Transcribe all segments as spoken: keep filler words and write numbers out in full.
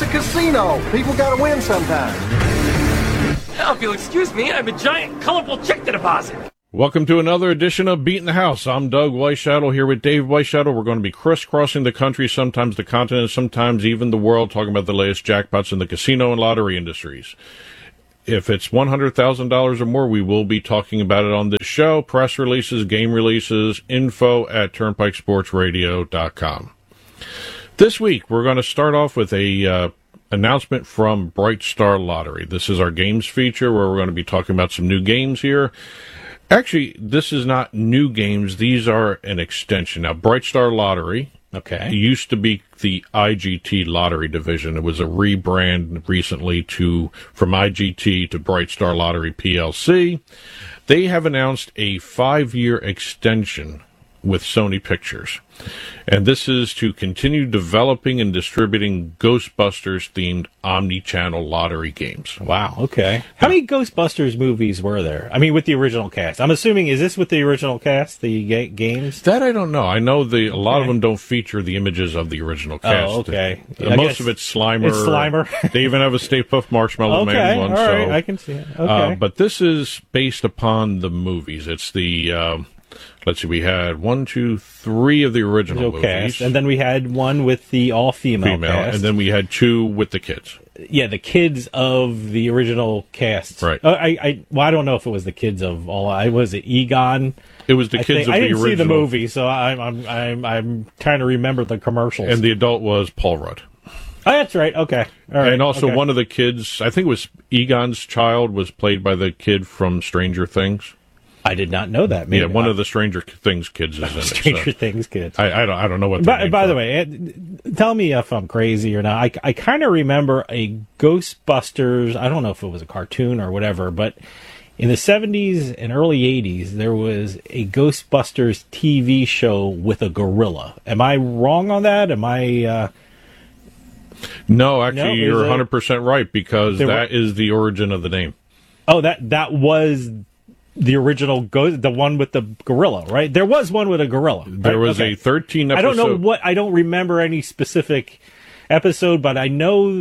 a casino. People gotta win sometime. Now, if you'll excuse me, I have a giant, colorful check to deposit. Welcome to another edition of Beating the House. I'm Doug Weisshadow here with Dave Weisshadow. We're going to be crisscrossing the country, sometimes the continent, sometimes even the world, talking about the latest jackpots in the casino and lottery industries. If it's one hundred thousand dollars or more, we will be talking about it on this show. Press releases, game releases, info at turnpike sports radio dot com. This week, we're going to start off with a uh, announcement from Bright Star Lottery. This is our games feature where we're going to be talking about some new games here. Actually, this is not new games. These are an extension. Now, Bright Star Lottery okay. used to be the I G T Lottery division. It was a rebrand recently to from I G T to Bright Star Lottery P L C. They have announced a five-year extension with Sony Pictures. And this is to continue developing and distributing Ghostbusters-themed omni-channel lottery games. Wow, okay. How many Ghostbusters movies were there? I mean, with the original cast. I'm assuming, is this with the original cast, the ga- games? That I don't know. I know the a lot okay. of them don't feature the images of the original cast. Oh, okay. Uh, most of it's Slimer. It's Slimer. They even have a Stay Puft Marshmallow okay, Man one. all right, so, I can see it. Okay. Uh, but this is based upon the movies. It's the... Uh, Let's see, we had one, two, three of the original no movies. Cast, and then we had one with the all-female Female, cast. And then we had two with the kids. Yeah, the kids of the original cast. Right. Uh, I, I, well, I don't know if it was the kids of all. I was it Egon. It was the I kids think, of I the didn't original. see the movie, so I'm, I'm, I'm, I'm trying to remember the commercials. And the adult was Paul Rudd. Oh, that's right. Okay. All right. And also okay. one of the kids, I think it was Egon's child, was played by the kid from Stranger Things. I did not know that. Maybe yeah, one not. of the Stranger Things kids is in it. Stranger so. Things kids. I, I don't. I don't know what. By, by the way, tell me if I'm crazy or not. I, I kind of remember a Ghostbusters. I don't know if it was a cartoon or whatever, but in the seventies and early eighties, there was a Ghostbusters T V show with a gorilla. Am I wrong on that? Am I? Uh... No, actually, no, you're one hundred percent right because that were... is the origin of the name. Oh, that that was. The original, go- the one with the gorilla, right? There was one with a gorilla. Right? There was okay. a thirteen episode. I don't know what, I don't remember any specific episode, but I know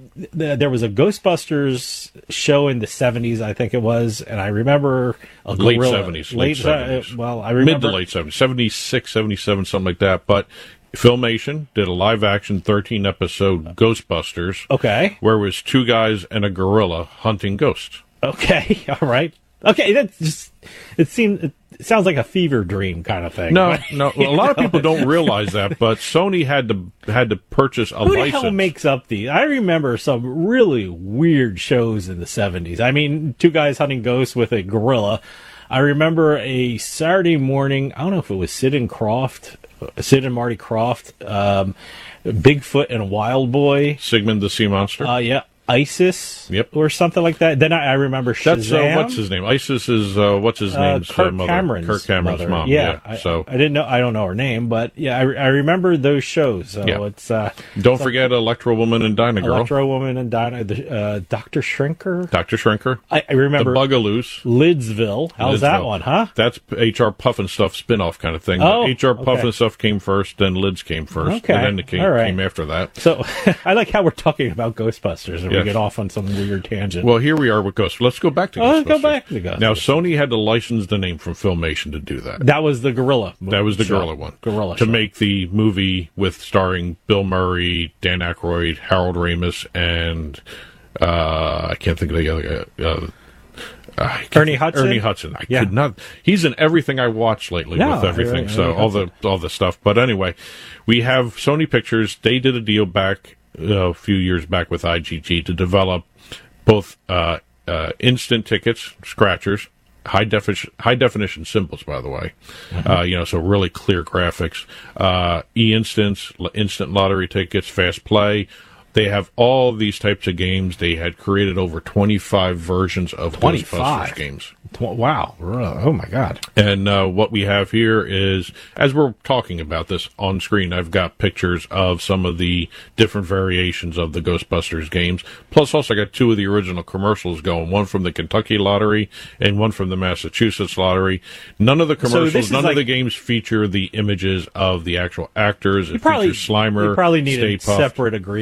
th- there was a Ghostbusters show in the seventies, I think it was, and I remember a late gorilla. seventies. Late seventies. Uh, well, I remember. Mid to late seventies. seventy-six, seventy-seven, something like that. But Filmation did a live action thirteen episode Ghostbusters. Okay. Where it was two guys and a gorilla hunting ghosts. Okay. All right. Okay, that's just, it seems, it sounds like a fever dream kind of thing. No, no, well, a lot of people don't realize that, but Sony had to had to purchase a Who license. the hell makes up these? I remember some really weird shows in the seventies. I mean, two guys hunting ghosts with a gorilla. I remember a Saturday morning, I don't know if it was Sid and Croft, Sid and Marty Croft, um, Bigfoot and Wild Boy. Sigmund the Sea Monster. Uh, yeah. ISIS, yep, or something like that. Then I, I remember Shazam. That's uh, what's his name. ISIS is uh, what's his uh, name's Kirk uh, mother. Cameron's Kirk Cameron's mother. mom. Yeah, yeah. I, so I didn't know. I don't know her name, but yeah, I, I remember those shows. So yeah. it's uh, don't forget Electro Woman and Dyna Girl. Electro Woman and Dyna. Uh, Doctor Shrinker. Doctor Shrinker. I, I remember the Bugaloos. Lidsville. How's Lidsville. that one, huh? That's H R Puff and Stuff spin-off kind of thing. Oh, H R Puff okay. and Stuff came first, then Lids came first, okay. and then the came, All right. came after that. So I like how we're talking about Ghostbusters and yes. we get off on some weird tangent. Well, here we are with Ghost. Let's go back to oh, Ghostbusters. Let's go back to Ghostbusters. Now, Sony had to license the name from Filmation to do that. That was the gorilla. That was the show. gorilla one. Gorilla to show. make the movie with starring Bill Murray, Dan Aykroyd, Harold Ramis, and uh, I can't think of the other guy. Uh, uh, Ernie Hudson. Ernie Hudson. I yeah. could not. He's in everything I watch lately no, with everything. Ernie, so Ernie all the all the stuff. But anyway, we have Sony Pictures. They did a deal back uh, a few years back with I G T to develop both uh, uh, instant tickets, scratchers, high definition high definition symbols, by the way. Mm-hmm. Uh, you know, so really clear graphics. Uh, e-instants, instant lottery tickets, fast play. They have all these types of games. They had created over twenty-five versions of twenty-five Ghostbusters games. Wow. Oh, my God. And uh, what we have here is, as we're talking about this on screen, I've got pictures of some of the different variations of the Ghostbusters games. Plus, also, I got two of the original commercials going, one from the Kentucky Lottery and one from the Massachusetts Lottery. None of the commercials, so none like, of the games feature the images of the actual actors. It you probably, features Slimer, you probably needed Stay Puft. separate agreements. Oh,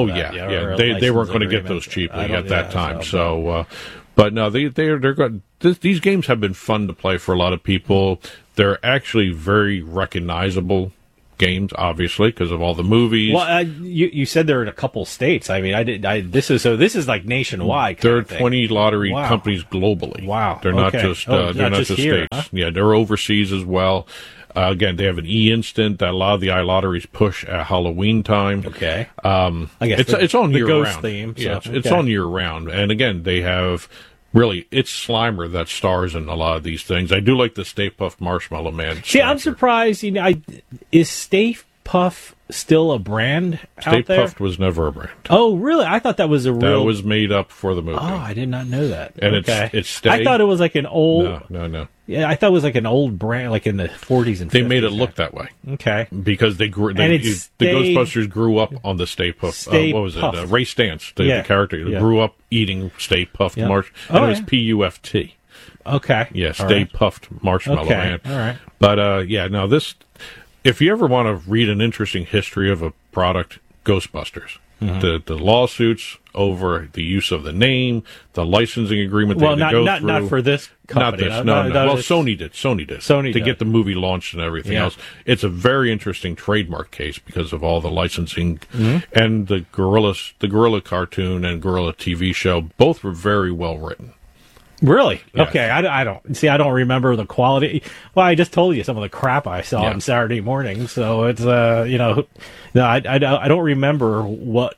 Oh that, yeah, yeah, yeah. or a They they weren't license going to get agreement. those cheaply I don't- at that yeah, time. So, uh, but no, they they're they're good. This, these games have been fun to play for a lot of people. They're actually very recognizable games, obviously, because of all the movies. Well, uh, you you said they're in a couple states. I mean, I did. I this is so this is like nationwide. There kind are of thing. twenty lottery Wow. companies globally. Wow. They're not Okay. just uh, Oh, they're not not just just here, states. huh? Yeah, they're overseas as well. Uh, again, they have an e-instant that a lot of the iLotteries push at Halloween time. Okay. Um, I guess it's the- it's on the year ghost round. theme, so, yeah, it's, it's okay. on year round. And again, they have really it's Slimer that stars in a lot of these things. I do like the Stay Puft Marshmallow Man. See, I'm sponsor. surprised. You know, I, is Stay Puff still a brand Stay out there? Puft was never a brand. Oh, really? I thought that was a That real. was made up for the movie. Oh, I did not know that. And it's- okay. it's Stay- I thought it was like an old. no, no, no. Yeah, I thought it was like an old brand, like in the forties and They fifties. made it look that way. Okay. Because they grew, they, And it's the Stay- Ghostbusters grew up on the Stay Puft. Stay uh, what was it? Puft. Uh, Ray Stantz, the, Yeah. the character, Yeah. grew up eating Stay Puft Yeah. marsh. Oh, And it was yeah. P U F T. Okay. Yeah, All Stay right. Puft Marshmallow Okay. Man. All right. But uh, yeah, now this, if you ever want to read an interesting history of a product, Ghostbusters. Mm-hmm. The the lawsuits over the use of the name, the licensing agreement. They Well, had to not go not through. not for this company. Not this, No, no, no, no. no, Well, it's- Sony did. Sony did. Sony to did. get the movie launched and everything Yeah. else. It's a very interesting trademark case because of all the licensing Mm-hmm. and the Gorilla, the Gorilla cartoon and Gorilla T V show. Both were very well written. Really? Yeah. Okay, I, I don't see. I don't remember the quality. Well, I just told you some of the crap I saw Yeah. on Saturday morning, so it's uh, you know, no, I, I, I don't remember what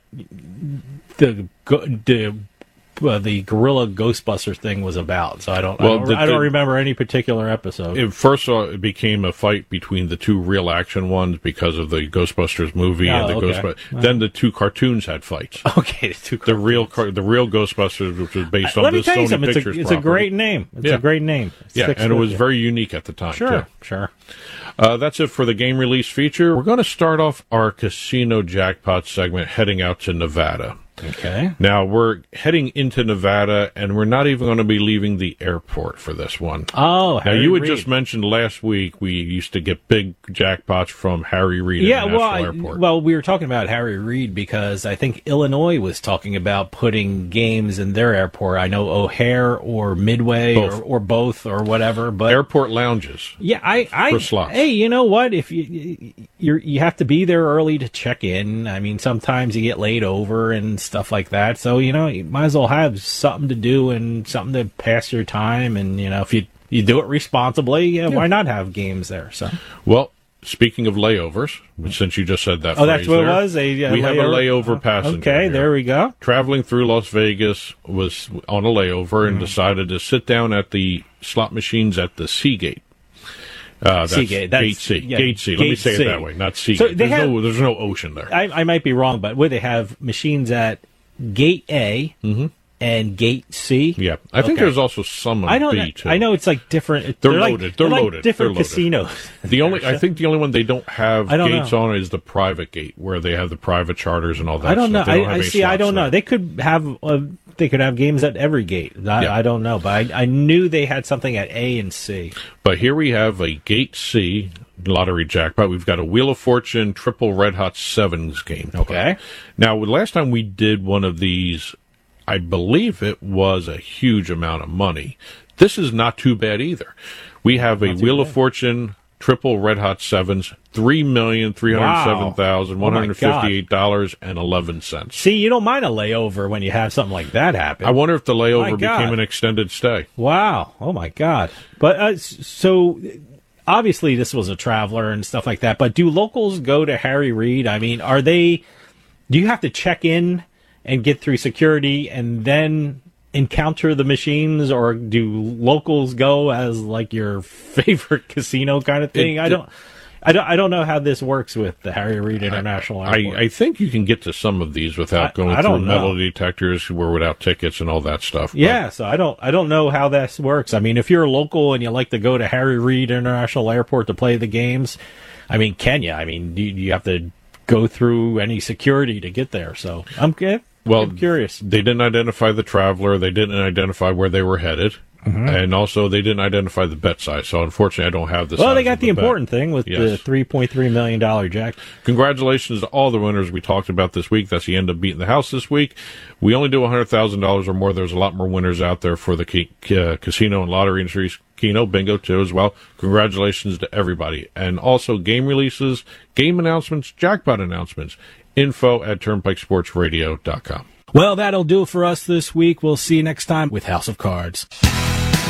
the go- the uh, the Gorilla Ghostbusters thing was about. So I don't. Well, I don't, the- I don't the- remember any particular episode. It, first of all, it became a fight between the two real action ones because of the Ghostbusters movie Oh, and the okay. Ghostbusters. Then the two cartoons had fights. okay, it's too. The real, car- the real Ghostbusters, which was based on Let the me tell you Sony something. It's, Pictures a, it's a property. great name. It's Yeah. a great name. It Yeah, sticks and it with was you. very unique at the time. Sure, too. sure. Uh, that's it for the game release feature. We're going to start off our casino jackpot segment heading out to Nevada. Okay. Now, we're heading into Nevada, and we're not even going to be leaving the airport for this one. Oh, Now, Harry you had Reid. just mentioned last week we used to get big jackpots from Harry Reid Yeah, International well, I, Airport. well, we were talking about Harry Reid because I think Illinois was talking about putting games in their airport. I know O'Hare or Midway Both. or, or both or whatever. But Airport lounges. yeah, I, I For slots. hey, you know what? If you you you have to be there early to check in. I mean, sometimes you get laid over and stuff like that. So you know, you might as well have something to do and something to pass your time. And you know, if you you do it responsibly, yeah, why not have games there? So. Well, speaking of layovers, since you just said that Oh, that's phrase what it there, was? A, uh, we have a layover? layover passenger. Okay, here. there we go. Traveling through Las Vegas, was on a layover Mm-hmm. and decided to sit down at the slot machines at the Seagate. Uh, that's Seagate, that's- Gate C. yeah, Gate C. Let me Gate say C. it that way, not Seagate. So they there's, have- no, there's no ocean there. I, I might be wrong, but where they have machines at Gate A and Gate C. yeah, I think Okay. there's also some I on know. B that- too. I know it's like different. They're like- loaded. They're like loaded. Different They're loaded. casinos. The only, I think, the only one they don't have I don't gates know. on is the private gate, where they have the private charters and all that. I don't know. stuff. They don't I, have I any see. I slots don't know. there. They could have. Uh, they could have games at every gate. I, Yeah. I don't know, but I, I knew they had something at A and C. But here we have a Gate C lottery jackpot. We've got a Wheel of Fortune triple Red Hot Sevens game. Okay. Now, last time we did one of these, I believe it was a huge amount of money. This is not too bad either. We have a Wheel of Fortune triple Red Hot Sevens, three million three hundred seven thousand one hundred fifty-eight dollars and eleven cents. See, you don't mind a layover when you have something like that happen. I wonder if the My layover God. became an extended stay. Wow. Oh, my God. But uh, s- so obviously this was a traveler and stuff like that. But do locals go to Harry Reid? I mean, are they, do you have to check in and get through security and then encounter the machines, or do locals go as like your favorite casino kind of thing? It- I don't. I don't, I don't know how this works with the Harry Reid International I, Airport. I think you can get to some of these without I- going I through don't know. metal detectors or without tickets and all that stuff. But Yeah, so I don't I don't know how this works. I mean, if you're a local and you like to go to Harry Reid International Airport to play the games, I mean, can you? I mean, do you, you have to go through any security to get there? So I'm, eh, Well, I'm curious. They didn't identify the traveler. They didn't identify where they were headed. Mm-hmm. And also, they didn't identify the bet size, so unfortunately, I don't have the. Well, size they got of the, the important bet. thing with Yes. the three point three million dollars jack. Congratulations to all the winners we talked about this week. That's the end of Beating the House this week. We only do one hundred thousand dollars or more. There's a lot more winners out there for the ca- uh, casino and lottery industries. Keno, bingo, too, as well. Congratulations to everybody. And also game releases, game announcements, jackpot announcements. Info at turnpike sports radio dot com. Well, that'll do it for us this week. We'll see you next time with House of Cards.